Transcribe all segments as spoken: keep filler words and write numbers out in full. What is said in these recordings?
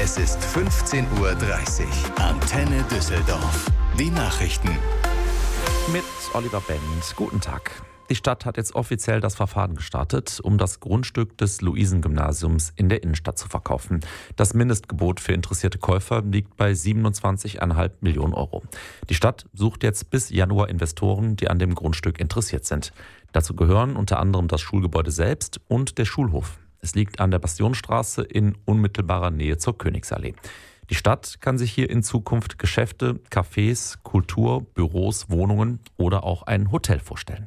Es ist fünfzehn Uhr dreißig. Antenne Düsseldorf. Die Nachrichten. Mit Oliver Bend. Guten Tag. Die Stadt hat jetzt offiziell das Verfahren gestartet, um das Grundstück des Luisengymnasiums in der Innenstadt zu verkaufen. Das Mindestgebot für interessierte Käufer liegt bei siebenundzwanzig Komma fünf Millionen Euro. Die Stadt sucht jetzt bis Januar Investoren, die an dem Grundstück interessiert sind. Dazu gehören unter anderem das Schulgebäude selbst und der Schulhof. Es liegt an der Bastionstraße in unmittelbarer Nähe zur Königsallee. Die Stadt kann sich hier in Zukunft Geschäfte, Cafés, Kultur, Büros, Wohnungen oder auch ein Hotel vorstellen.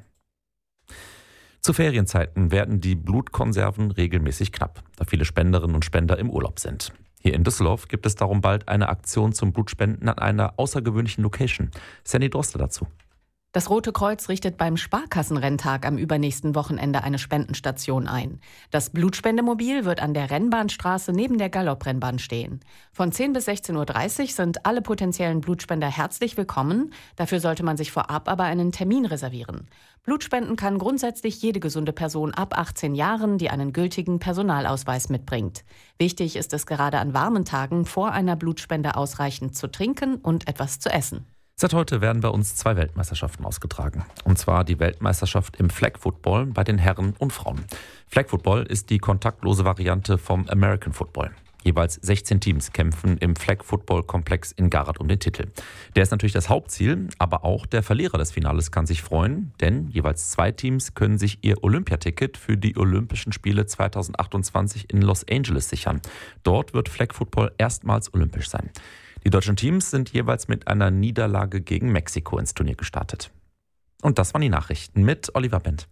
Zu Ferienzeiten werden die Blutkonserven regelmäßig knapp, da viele Spenderinnen und Spender im Urlaub sind. Hier in Düsseldorf gibt es darum bald eine Aktion zum Blutspenden an einer außergewöhnlichen Location. Sandy Droste dazu. Das Rote Kreuz richtet beim Sparkassenrenntag am übernächsten Wochenende eine Spendenstation ein. Das Blutspendemobil wird an der Rennbahnstraße neben der Galopprennbahn stehen. Von zehn bis sechzehn Uhr dreißig sind alle potenziellen Blutspender herzlich willkommen. Dafür sollte man sich vorab aber einen Termin reservieren. Blutspenden kann grundsätzlich jede gesunde Person ab achtzehn Jahren, die einen gültigen Personalausweis mitbringt. Wichtig ist es gerade an warmen Tagen vor einer Blutspende ausreichend zu trinken und etwas zu essen. Seit heute werden bei uns zwei Weltmeisterschaften ausgetragen. Und zwar die Weltmeisterschaft im Flag Football bei den Herren und Frauen. Flag Football ist die kontaktlose Variante vom American Football. Jeweils sechzehn Teams kämpfen im Flag Football Komplex in Garath um den Titel. Der ist natürlich das Hauptziel, aber auch der Verlierer des Finales kann sich freuen, denn jeweils zwei Teams können sich ihr Olympiaticket für die Olympischen Spiele zweitausendachtundzwanzig in Los Angeles sichern. Dort wird Flag Football erstmals olympisch sein. Die deutschen Teams sind jeweils mit einer Niederlage gegen Mexiko ins Turnier gestartet. Und das waren die Nachrichten mit Oliver Bend.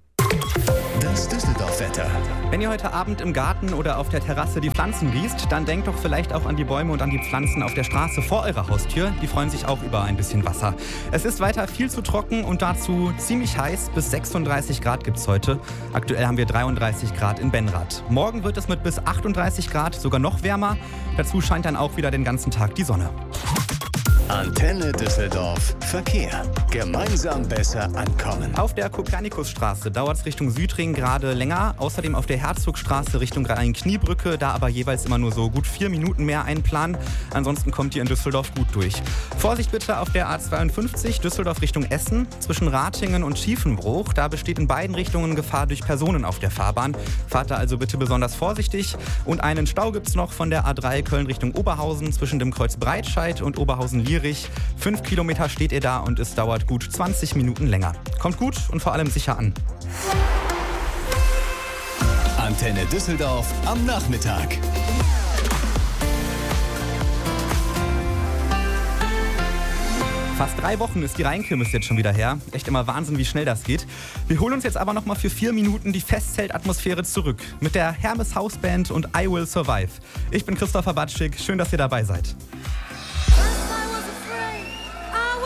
Das Düsseldorf-Wetter. Wenn ihr heute Abend im Garten oder auf der Terrasse die Pflanzen gießt, dann denkt doch vielleicht auch an die Bäume und an die Pflanzen auf der Straße vor eurer Haustür. Die freuen sich auch über ein bisschen Wasser. Es ist weiter viel zu trocken und dazu ziemlich heiß. Bis sechsunddreißig Grad gibt es heute. Aktuell haben wir dreiunddreißig Grad in Benrath. Morgen wird es mit bis achtunddreißig Grad sogar noch wärmer. Dazu scheint dann auch wieder den ganzen Tag die Sonne. Antenne Düsseldorf. Verkehr. Gemeinsam besser ankommen. Auf der Kopernikusstraße dauert es Richtung Südring gerade länger. Außerdem auf der Herzogstraße Richtung Rhein-Kniebrücke, da aber jeweils immer nur so gut vier Minuten mehr einplanen. Ansonsten kommt ihr in Düsseldorf gut durch. Vorsicht bitte auf der A zweiundfünfzig Düsseldorf Richtung Essen. Zwischen Ratingen und Schiefenbruch, da besteht in beiden Richtungen Gefahr durch Personen auf der Fahrbahn. Fahrt da also bitte besonders vorsichtig. Und einen Stau gibt es noch von der A drei Köln Richtung Oberhausen zwischen dem Kreuz Breitscheid und Oberhausen-Lier. Fünf Kilometer steht ihr da und es dauert gut zwanzig Minuten länger. Kommt gut und vor allem sicher an. Antenne Düsseldorf am Nachmittag. Fast drei Wochen ist die Rheinkirmes jetzt schon wieder her. Echt immer Wahnsinn, wie schnell das geht. Wir holen uns jetzt aber noch mal für vier Minuten die Festzeltatmosphäre zurück. Mit der Hermes Hausband und I Will Survive. Ich bin Christopher Batschik. Schön, dass ihr dabei seid.